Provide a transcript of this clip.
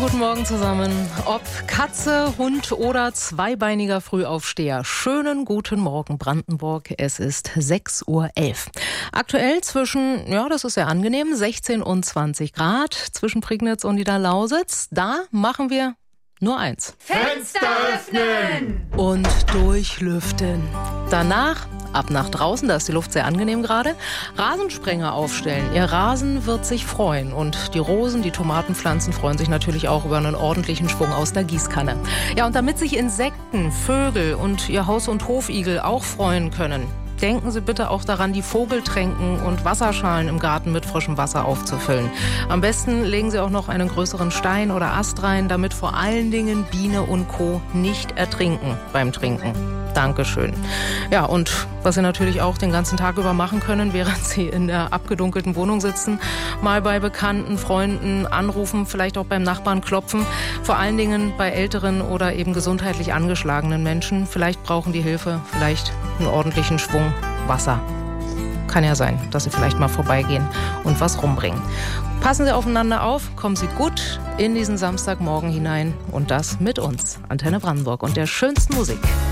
Guten Morgen zusammen. Ob Katze, Hund oder zweibeiniger Frühaufsteher. Schönen guten Morgen, Brandenburg. Es ist 6:11 Uhr. Aktuell zwischen, das ist sehr angenehm, 16 und 20 Grad zwischen Prignitz und Niederlausitz. Da machen wir nur eins. Fenster öffnen! Und durchlüften. Danach ab nach draußen, da ist die Luft sehr angenehm gerade. Rasensprenger aufstellen. Ihr Rasen wird sich freuen. Und die Rosen, die Tomatenpflanzen freuen sich natürlich auch über einen ordentlichen Schwung aus der Gießkanne. Ja, und damit sich Insekten, Vögel und ihr Haus- und Hofigel auch freuen können, denken Sie bitte auch daran, die Vogeltränken und Wasserschalen im Garten mit frischem Wasser aufzufüllen. Am besten legen Sie auch noch einen größeren Stein oder Ast rein, damit vor allen Dingen Biene und Co. nicht ertrinken beim Trinken. Dankeschön. Ja, und was Sie natürlich auch den ganzen Tag über machen können, während Sie in der abgedunkelten Wohnung sitzen, mal bei Bekannten, Freunden anrufen, vielleicht auch beim Nachbarn klopfen. Vor allen Dingen bei älteren oder eben gesundheitlich angeschlagenen Menschen. Vielleicht brauchen die Hilfe, vielleicht einen ordentlichen Schwung Wasser. Kann ja sein, dass Sie vielleicht mal vorbeigehen und was rumbringen. Passen Sie aufeinander auf, kommen Sie gut in diesen Samstagmorgen hinein und das mit uns, Antenne Brandenburg und der schönsten Musik.